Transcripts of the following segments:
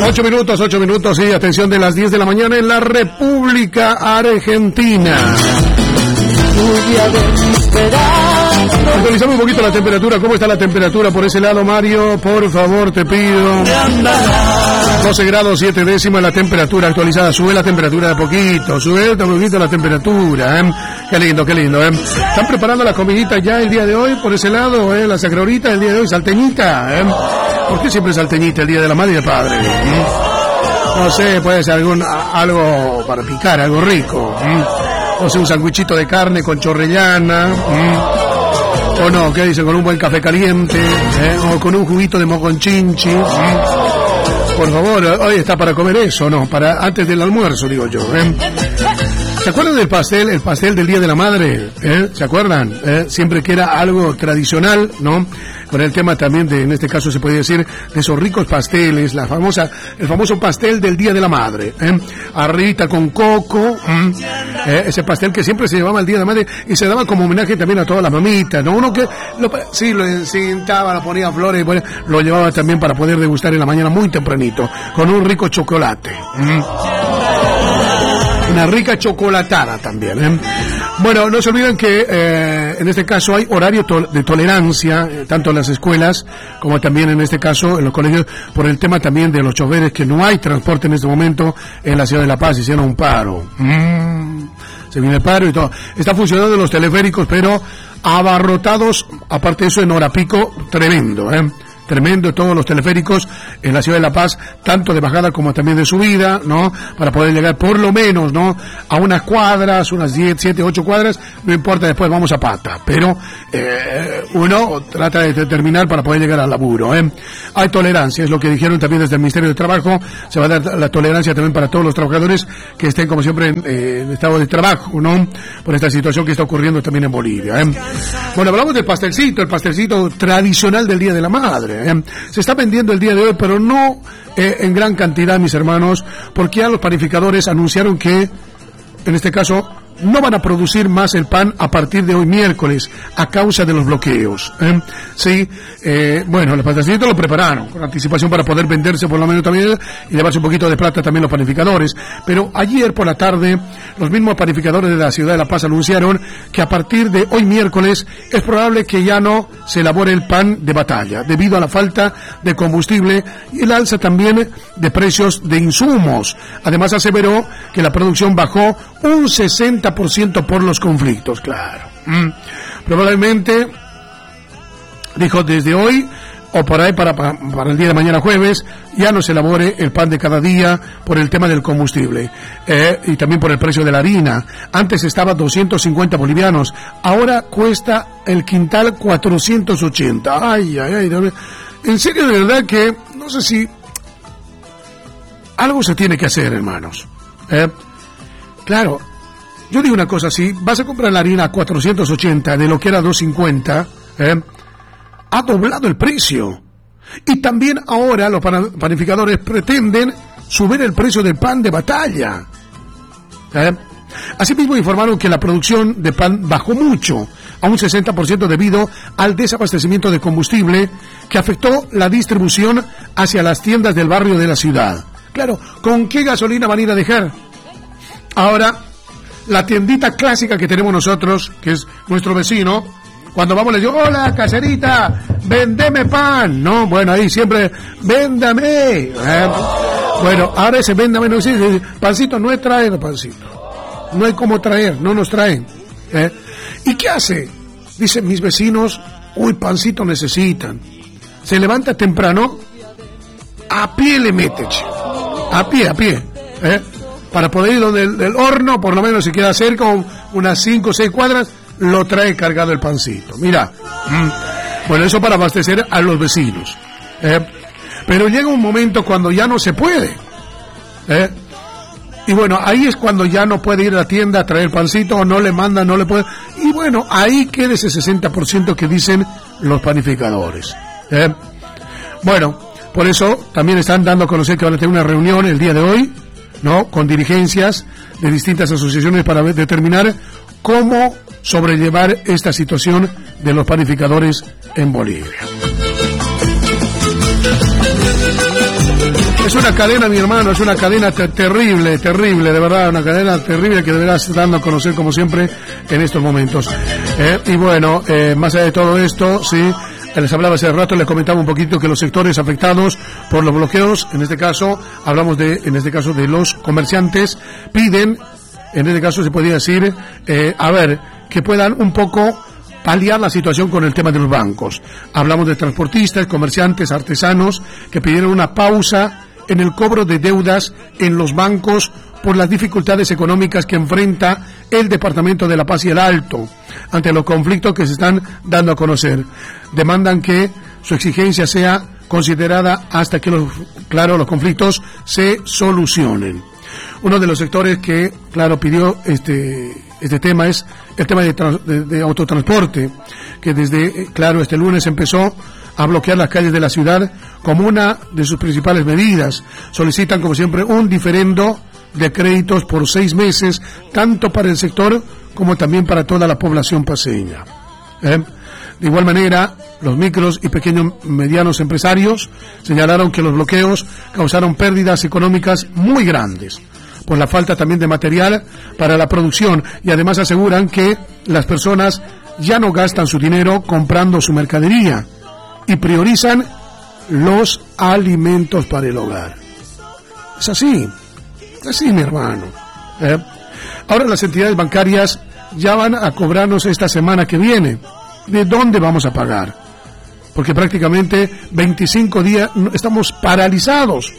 8 minutos, sí, atención, de las 10 de la mañana en la República Argentina. Actualizamos un poquito la temperatura. ¿Cómo está la temperatura por ese lado, Mario? Por favor, te pido. 12 grados 7 décimas la temperatura actualizada. Sube la temperatura de a poquito, sube de a poquito la temperatura, ¿eh? Qué lindo, ¿eh? ¿Están preparando la comidita ya el día de hoy por ese lado, la sacrorita el día de hoy, salteñita, ¿eh? ¿Por qué siempre salteñita el día de la madre y el padre? No sé, puede ser algo para picar, algo rico. O sea, un sandwichito de carne con chorrellana. O no, ¿qué dicen? Con un buen café caliente. O con un juguito de moconchinchi. Por favor, hoy está para comer eso, ¿no? Para antes del almuerzo, digo yo. ¿Se acuerdan del pastel? El pastel del Día de la Madre, ¿se acuerdan? Siempre que era algo tradicional, ¿no? Con el tema también de, en este caso se puede decir, de esos ricos pasteles, el famoso pastel del Día de la Madre, arribita con coco, ese pastel que siempre se llevaba el Día de la Madre y se daba como homenaje también a todas las mamitas, ¿no? Uno que lo encintaba, lo ponía flores, bueno, lo llevaba también para poder degustar en la mañana muy tempranito, con un rico chocolate. Una rica chocolatada también, Bueno, no se olviden que en este caso hay horario de tolerancia, tanto en las escuelas como también en este caso en los colegios, por el tema también de los choferes, que no hay transporte en este momento en la ciudad de La Paz, hicieron un paro. Se viene el paro y todo. Está funcionando los teleféricos, pero abarrotados, aparte de eso, en hora pico, tremendo, Tremendo todos los teleféricos en la ciudad de La Paz, tanto de bajada como también de subida, ¿no? Para poder llegar por lo menos, ¿no? A unas cuadras, unas 10, 7, 8 cuadras, no importa, después vamos a pata, pero uno trata de terminar para poder llegar al laburo, Hay tolerancia, es lo que dijeron también desde el Ministerio de Trabajo, se va a dar la tolerancia también para todos los trabajadores que estén, como siempre, en estado de trabajo, ¿no? Por esta situación que está ocurriendo también en Bolivia, Bueno, hablamos del pastelcito, el pastelcito tradicional del Día de la Madre. Se está vendiendo el día de hoy, pero no en gran cantidad, mis hermanos, porque ya los panificadores anunciaron que, en este caso, no van a producir más el pan a partir de hoy miércoles a causa de los bloqueos. Sí, bueno, los pastecitos lo prepararon con anticipación para poder venderse por lo menos también y llevarse un poquito de plata también los panificadores. Pero ayer por la tarde los mismos panificadores de la ciudad de La Paz anunciaron que a partir de hoy miércoles es probable que ya no se elabore el pan de batalla debido a la falta de combustible y el alza también de precios de insumos. Además aseveró que la producción bajó un 60% por los conflictos, claro. Probablemente, dijo, desde hoy o por ahí para el día de mañana jueves ya no se elabore el pan de cada día por el tema del combustible y también por el precio de la harina. Antes estaba 250 bolivianos, ahora cuesta el quintal 480. Ay, en serio, de verdad que no sé si algo se tiene que hacer, hermanos. Claro, yo digo una cosa, si vas a comprar la harina a 480 de lo que era 250, ha doblado el precio. Y también ahora los panificadores pretenden subir el precio del pan de batalla. Asimismo informaron que la producción de pan bajó mucho, a un 60% debido al desabastecimiento de combustible que afectó la distribución hacia las tiendas del barrio de la ciudad. Claro, ¿con qué gasolina van a ir a dejar? Ahora, la tiendita clásica que tenemos nosotros, que es nuestro vecino, cuando vamos le digo, hola, caserita, vendeme pan, ¿no? Bueno, ahí siempre, véndame. Bueno, ahora ese véndame no existe, pancito no es traer pancito. No hay cómo traer, no nos traen. ¿Y qué hace? Dicen mis vecinos, uy, pancito necesitan. Se levanta temprano, a pie le mete, a pie, para poder ir donde el horno, por lo menos si queda cerca, unas 5 o 6 cuadras, lo trae cargado el pancito. Mira, bueno, eso para abastecer a los vecinos. Pero llega un momento cuando ya no se puede. Y bueno, ahí es cuando ya no puede ir a la tienda a traer pancito, o no le manda, no le puede. Y bueno, ahí queda ese 60% que dicen los panificadores. Bueno, por eso también están dando a conocer que van a tener una reunión el día de hoy, ¿no? Con dirigencias de distintas asociaciones para determinar cómo sobrellevar esta situación de los panificadores en Bolivia. Es una cadena, mi hermano, es una cadena terrible, de verdad, una cadena terrible que deberá estar dando a conocer como siempre en estos momentos. Y bueno, más allá de todo esto, sí, les hablaba hace rato, les comentaba un poquito que los sectores afectados por los bloqueos, en este caso, hablamos de los comerciantes, piden, en este caso se podría decir, que puedan un poco paliar la situación con el tema de los bancos. Hablamos de transportistas, comerciantes, artesanos, que pidieron una pausa en el cobro de deudas en los bancos por las dificultades económicas que enfrenta el Departamento de La Paz y el Alto ante los conflictos que se están dando a conocer. Demandan que su exigencia sea considerada hasta que los conflictos se solucionen. Uno de los sectores que, pidió este tema es el tema de autotransporte, que desde, este lunes empezó a bloquear las calles de la ciudad como una de sus principales medidas. Solicitan, como siempre, un diferendo de créditos por 6 meses, tanto para el sector como también para toda la población paceña. De igual manera, los micros y pequeños medianos empresarios señalaron que los bloqueos causaron pérdidas económicas muy grandes por la falta también de material para la producción, y además aseguran que las personas ya no gastan su dinero comprando su mercadería y priorizan los alimentos para el hogar. Es así, mi hermano. Ahora las entidades bancarias ya van a cobrarnos esta semana que viene. ¿De dónde vamos a pagar? Porque prácticamente 25 días estamos paralizados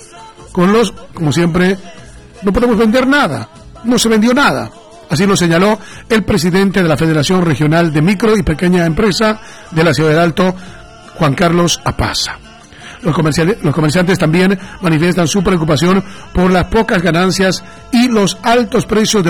como siempre, no podemos vender nada, no se vendió nada. Así lo señaló el presidente de la Federación Regional de Micro y Pequeña Empresa de la Ciudad del Alto, Juan Carlos Apaza. Los comerciantes también manifiestan su preocupación por las pocas ganancias y los altos precios de